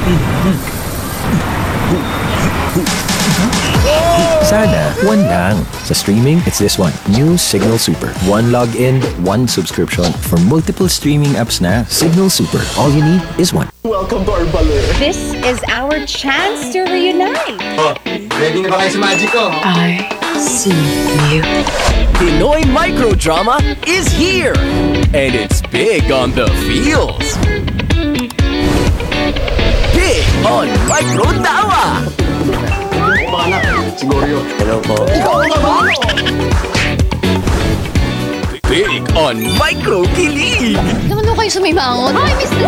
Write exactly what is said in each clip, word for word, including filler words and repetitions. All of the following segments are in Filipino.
Sana, one lang. Sa streaming, it's this one. New Signal Super. One login, one subscription. For multiple streaming apps na, Signal Super. All you need is one. Welcome to our baler. This is our chance to reunite. Oh, ready na ba kayo sa magic ko? I see you. Pinoy Microdrama is here! And it's big on the feels. Big on Microdrama! Siguro yun. Hello po. Big on Microkilig! Naman mo kayo sumimangon. Hi, mister!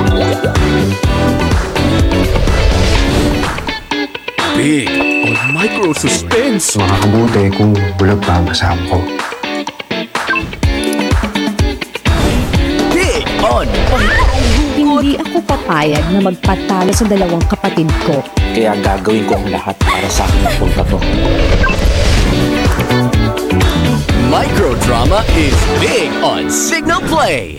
Big on Microsuspense! Makakabuti kung bulag pa ang kasama ko. Big on Hindi ako papayag na magpatalo sa dalawang kapatid ko. Kaya gagawin ko ang lahat para sa akin ang punta to. Microdrama is big on Signal Play!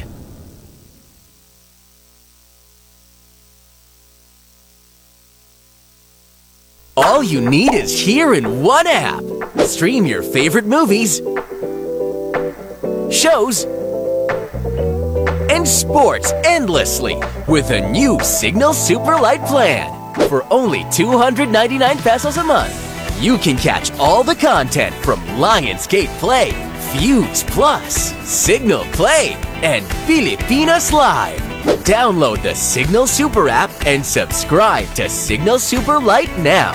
All you need is here in one app. Stream your favorite movies, shows, and sports endlessly with a new Signal Super Light plan. For only two hundred ninety-nine pesos a month, you can catch all the content from Lionsgate Play, Fuse Plus, Signal Play, and Pilipinas Live. Download the Signal Super app and subscribe to Signal Super Light now.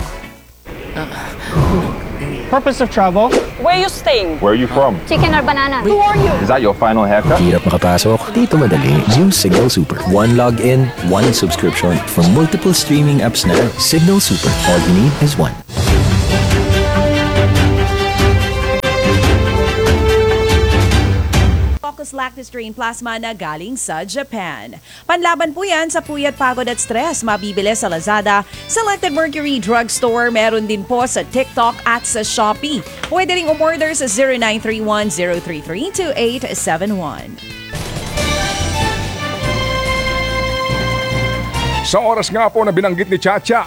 Purpose of travel? Where you staying? Where are you from? Chicken or banana? Who are you? Is that your final haircut? Hirap makapasok. Dito madali. New Signal Super. One login, one subscription. For multiple streaming apps na, Signal Super. All you need is one. Focus Lactis Drain Plasma na galing sa Japan. Panlaban po yan sa puyat, pagod at stress. Mabibili sa Lazada, Selected Mercury Drugstore, meron din po sa TikTok at sa Shopee. Pwede ring umorder sa zero nine three one zero three three two eight seven one. Sa oras nga po na binanggit ni Chacha,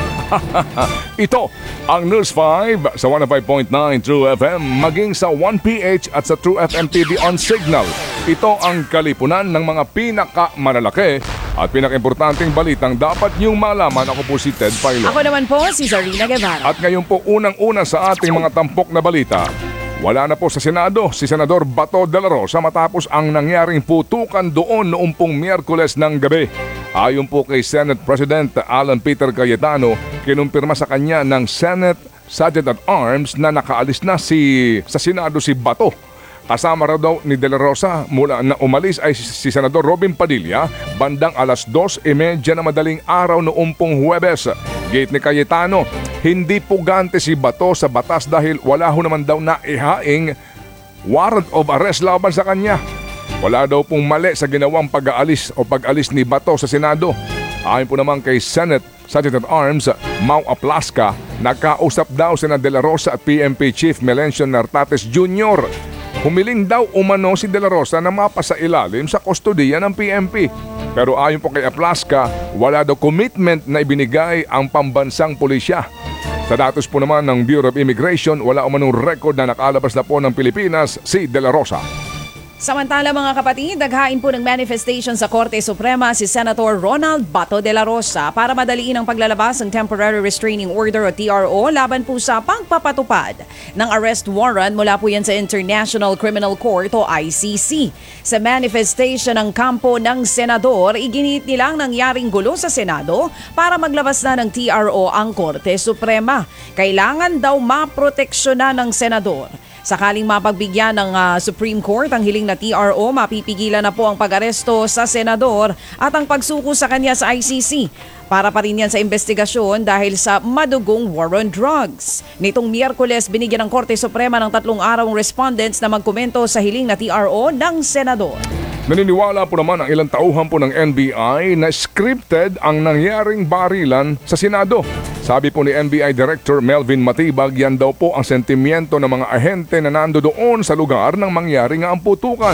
ito ang News five sa one oh five point nine True F M, maging sa one P H at sa True F M T V on Signal. Ito ang kalipunan ng mga pinakamanalaki at pinakaimportanteng balitang dapat niyong malaman. Ako po si Ted Pailo. Ako naman po si Zarina Guevara. At ngayon po unang-una sa ating mga tampok na balita. Wala na po sa Senado si Senador Bato de la Rosa matapos ang nangyaring putukan doon noong pong Miyerkules ng gabi. Ayon po kay Senate President Alan Peter Cayetano, kinumpirma sa kanya ng Senate Sergeant at Arms na nakaalis na si sa Senado si Bato. Kasama raw daw ni De La Rosa mula na umalis ay si, si Senador Robin Padilla bandang alas dos trenta na madaling araw noong pong Huwebes. Gate ni Cayetano, hindi pugante si Bato sa batas dahil wala ho naman daw na ihaing warrant of arrest laban sa kanya. Wala daw pong mali sa ginawang pag-aalis o pag-alis ni Bato sa Senado. Ayon po naman kay Senate Sergeant at Arms Mau Aplasca, nagkausap daw sina De La Rosa at P M P Chief Melencio Nartates Junior Humiling daw umano si De La Rosa na mapasa ilalim sa kustodiya ng P M P. Pero ayon po kay Aplasca, wala daw commitment na ibinigay ang pambansang pulisya. Sa datos po naman ng Bureau of Immigration, wala umanong record na nakalabas na po ng Pilipinas si De La Rosa. Samantala mga kapatid, daghain po ng manifestation sa Korte Suprema si Senator Ronald Bato de la Rosa para madaliin ang paglalabas ng Temporary Restraining Order o T R O laban po sa pagpapatupad ng arrest warrant mula po yan sa International Criminal Court o I C C. Sa manifestation ng kampo ng senador, iginit nilang nangyaring gulo sa Senado para maglabas na ng T R O ang Korte Suprema. Kailangan daw maproteksyonan ng senador. Sakaling mapagbigyan ng uh, Supreme Court ang hiling na T R O, mapipigilan na po ang pag-aresto sa senador at ang pagsuko sa kanya sa I C C. Para pa rin yan sa investigasyon dahil sa madugong war on drugs. Nitong Miyerkules, binigyan ng Korte Suprema ng tatlong arawang respondents na magkomento sa hiling na T R O ng senador. Naniniwala po naman ang ilang tauhan po ng N B I na scripted ang nangyaring barilan sa Senado. Sabi po ni N B I Director Melvin Matibag, yan daw po ang sentimiento ng mga ahente na nando doon sa lugar nang mangyari nga ang putukan.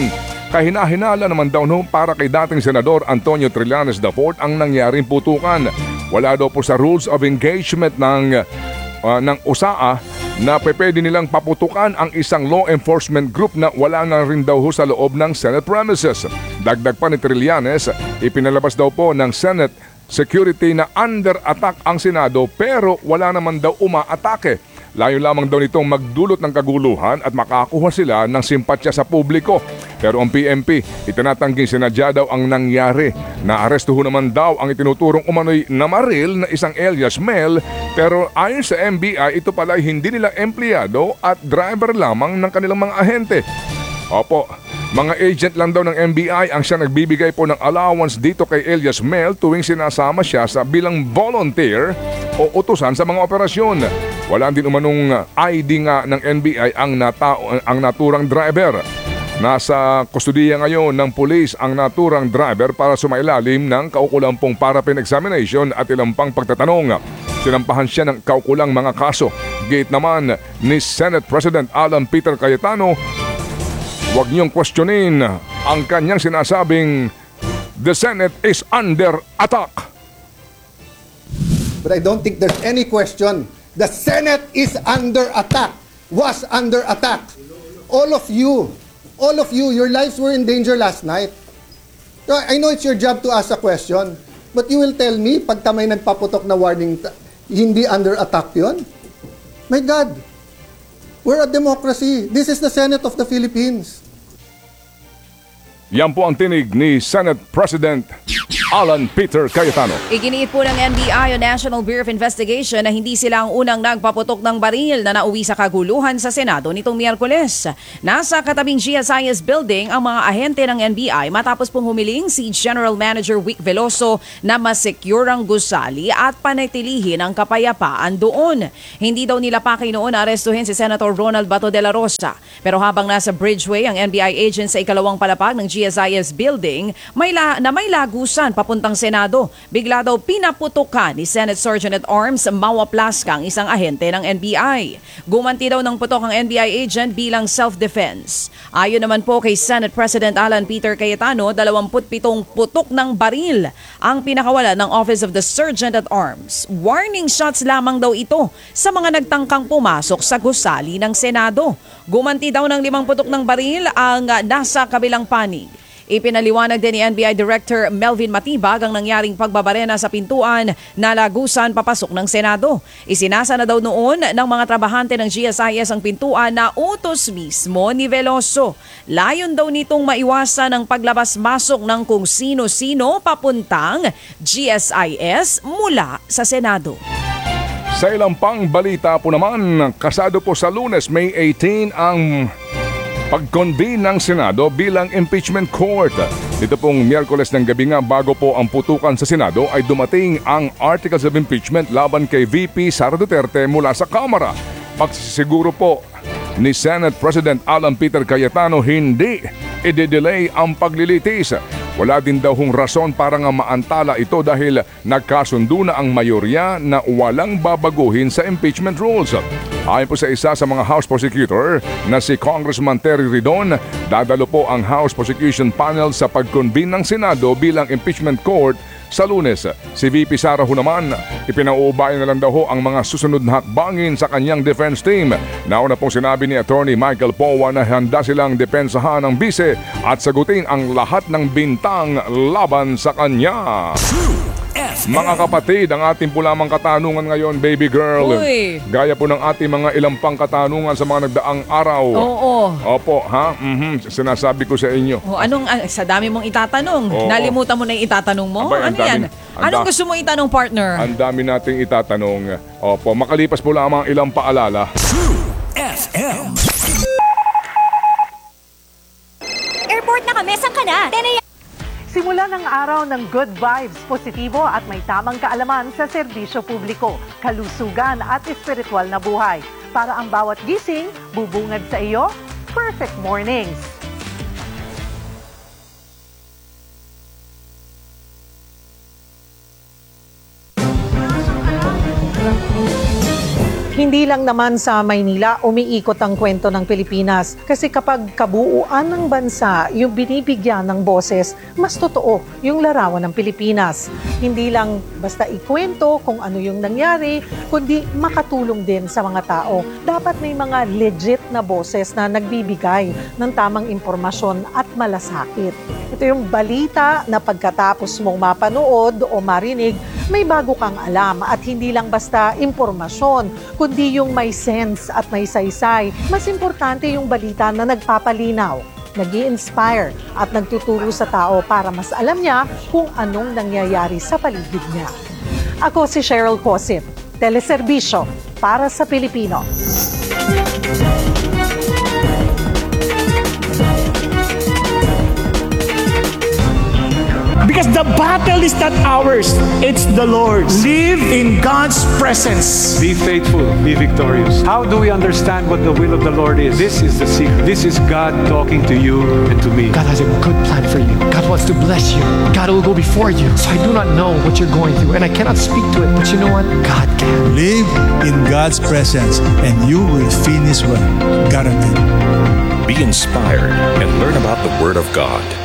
Kahina-hinala naman daw no para kay dating Senador Antonio Trillanes the fourth ang nangyaring putukan. Wala daw po sa rules of engagement ng, uh, ng U S A A na pwede nilang paputukan ang isang law enforcement group na wala na rin daw ho sa loob ng Senate premises. Dagdag pa ni Trillanes, ipinalabas daw po ng Senate security na under attack ang Senado pero wala naman daw umaatake. Layo lamang daw nitong magdulot ng kaguluhan at makakuha sila ng simpatya sa publiko. Pero ang P M P, itinatangking sinadya daw ang nangyari. Naarestuho naman daw ang itinuturong umano'y namaril na isang alias Mel, pero ayon sa M B I, ito pala hindi nila empleyado at driver lamang ng kanilang mga ahente. Opo, mga agent lang daw ng M B I ang siya nagbibigay po ng allowance dito kay Elias Mel tuwing sinasama siya sa bilang volunteer o utusan sa mga operasyon. Wala din umanong I D nga ng N B I ang, natao, ang naturang driver. Nasa kustudiya ngayon ng pulis ang naturang driver para sumailalim ng kaukulampong parapin examination at ilang pang pagtatanong. Sinampahan siya ng kaukulang mga kaso. Gate naman ni Senate President Alan Peter Cayetano, huwag niyong questionin ang kanyang sinasabing the Senate is under attack. But I don't think there's any question. The Senate is under attack, was under attack. All of you, all of you, your lives were in danger last night. I know it's your job to ask a question, but you will tell me, pagka may nagpaputok na warning, hindi under attack yun? My God, we're a democracy. This is the Senate of the Philippines. Yan po ang tinig ni Senate President Alan Peter Cayetano. Iginiit po ng N B I o National Bureau of Investigation na hindi sila ang unang nagpaputok ng baril na nauwi sa kaguluhan sa Senado nitong Miyerkules. Nasa katabing G S I S building ang mga ahente ng N B I matapos pong humiling si General Manager Vic Veloso na masecure ang gusali at panatilihin ang kapayapaan doon. Hindi daw nila pa noon arestuhin si Senator Ronald Bato de la Rosa. Pero habang nasa Bridgeway ang N B I agents sa ikalawang palapag ng G S I S building may la, na may lagusan papuntang Senado. Bigla daw pinaputukan ni Senate Sergeant at Arms Mawa Plaska ang isang ahente ng N B I. Gumanti daw ng putok ang N B I agent bilang self-defense. Ayon naman po kay Senate President Alan Peter Cayetano, dalawampu't pitong putok ng baril ang pinakawala ng Office of the Sergeant at Arms. Warning shots lamang daw ito sa mga nagtangkang pumasok sa gusali ng Senado. Gumanti daw ng limang putok ng baril ang nasa kabilang panig. Ipinaliwanag din ni N B I Director Melvin Matibag ang nangyaring pagbabarena sa pintuan na lagusan papasok ng Senado. Isinasa na daw noon ng mga trabahante ng G S I S ang pintuan na utos mismo ni Veloso. Layon daw nitong maiwasan ang paglabas-masok ng kung sino-sino papuntang G S I S mula sa Senado. Sa ilang pang balita po naman, kasado po sa Lunes, May eighteenth ang pag-convene ng Senado bilang impeachment court. Dito pong Miyerkules ng gabi nga bago po ang putukan sa Senado ay dumating ang articles of impeachment laban kay V P Sara Duterte mula sa Kamara. Pagsisiguro po ni Senate President Alan Peter Cayetano hindi i-delay ang paglilitis. Wala din daw hong rason para nga maantala ito dahil nagkasundo na ang mayorya na walang babaguhin sa impeachment rules. Ayon po sa isa sa mga House Prosecutor na si Congressman Terry Ridon, dadalo po ang House Prosecution Panel sa pag-convene ng Senado bilang impeachment court sa Lunes. Si V P Sara ho naman, ipinauubayan na lang daw ho ang mga susunod na hakbangin sa kanyang defense team. Nauna pong sinabi ni Attorney Michael Powa na handa silang depensahan ng bise at sagutin ang lahat ng bintang laban sa kanya. Mga kapatid, ang ating po lamang katanungan ngayon, baby girl. Uy. Gaya po ng ating mga ilang pang katanungan sa mga nagdaang araw. Oo. Opo, ha? Mm-hmm. Sinasabi ko sa inyo. O, anong, ah, sa dami mong itatanong, Oo. nalimutan mo na yung itatanong mo? Abay, ang ano yan? dami- ang Anong da- gusto mo itanong, partner? Ang dami nating itatanong. Opo, makalipas po lamang ilang paalala. Airport na kami, saan ka na? Tenay- Simula ng araw ng good vibes, positibo at may tamang kaalaman sa serbisyo publiko, kalusugan at espiritual na buhay. Para ang bawat gising, bubungad sa iyo, perfect mornings. Hindi lang naman sa Maynila umiikot ang kwento ng Pilipinas kasi kapag kabuuan ng bansa yung binibigyan ng boses, mas totoo yung larawan ng Pilipinas. Hindi lang basta ikwento kung ano yung nangyari, kundi makatulong din sa mga tao. Dapat may mga legit na boses na nagbibigay ng tamang impormasyon at malasakit. Ito yung balita na pagkatapos mong mapanood o marinig, may bago kang alam at hindi lang basta impormasyon, kundi yung may sense at may saysay. Mas importante yung balita na nagpapalinaw, nag-i-inspire at nagtuturo sa tao para mas alam niya kung anong nangyayari sa paligid niya. Ako si Cheryl Cosip, Teleserbisyo para sa Pilipino. Because the battle is not ours, it's the Lord's. Live in God's presence. Be faithful, be victorious. How do we understand what the will of the Lord is? This is the secret. This is God talking to you and to me. God has a good plan for you. God wants to bless you. God will go before you. So I do not know what you're going through, and I cannot speak to it, but you know what? God can. Live in God's presence, and you will finish well. Guaranteed. Be inspired and learn about the Word of God.